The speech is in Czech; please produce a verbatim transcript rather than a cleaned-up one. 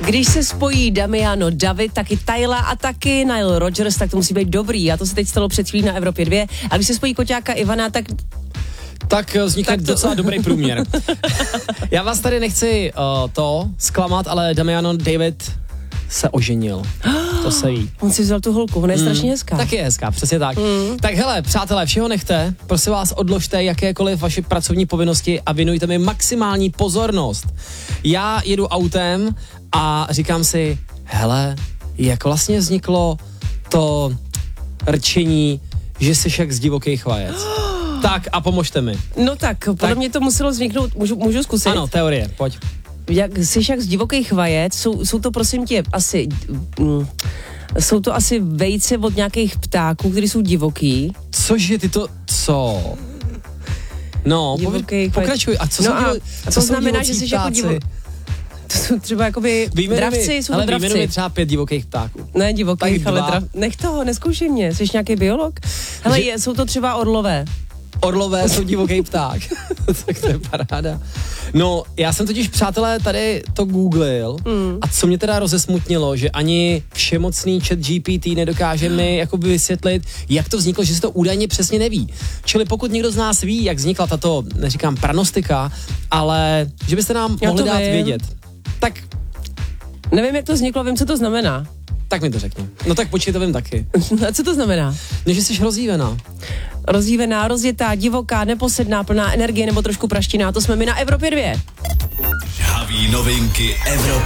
Když se spojí Damiano David, taky Tyla a taky Nile Rodgers, tak to musí být dobrý. A to se teď stalo před chvílí na Evropě dva. A když se spojí Koťáka Ivana, tak... Tak vznikne Tak to- docela dobrý průměr. Já vás tady nechci uh, to zklamat, ale Damiano David se oženil. To se ví. On si vzal tu holku, ona je mm. strašně hezká. Tak je hezká, přesně tak. Mm. Tak hele, přátelé, všeho nechte, prosím vás, odložte jakékoliv vaše pracovní povinnosti a věnujte mi maximální pozornost. Já jedu autem a říkám si, hele, jak vlastně vzniklo to rčení, že jsi jak z divokých vajec. Tak a pomožte mi. No tak, podle Tak. mě to muselo vzniknout, můžu, můžu zkusit? Ano, teorie, pojď. Jak, jsi jak z divokých vajec, jsou, jsou to prosím tě asi... Mm, jsou to asi vejce od nějakých ptáků, které jsou divoký. Cože ty to, co? No, Divokých povi- vajec. pokračuj. A co No jsou, a, divo- a co to jsou znamená, divocí že jsi jako ptáci? divoký. To jsou třeba jakoby Vyjmenuj dravci, mi- jsou to hele, vyjmenuj mi dravci. třeba pět divokých ptáků. Ne divokých, Tak ale dva. drav... Nech toho, neskoušej mě, jsi nějaký biolog? Hele, Že- je, jsou to třeba orlové. Orlové jsou divoký pták. Tak to je paráda. No, já jsem totiž, přátelé, tady to googlil mm. a co mě teda rozesmutnilo, že ani všemocný chat G P T nedokáže mi jakoby vysvětlit, jak to vzniklo, že se to údajně přesně neví. Čili pokud někdo z nás ví, jak vznikla tato, neříkám pranostika, ale že byste nám Já mohli to dát vím. vědět, tak, Nevím, jak to vzniklo, vím, co to znamená. tak mi to řekni. No tak počkej, to vím taky. A co to znamená? No, že jsi rozjívená. Rozdívená, rozjetá, divoká, neposedná, plná energie nebo trošku praštěná, to jsme my na Evropě dva. Žhaví novinky Evropy.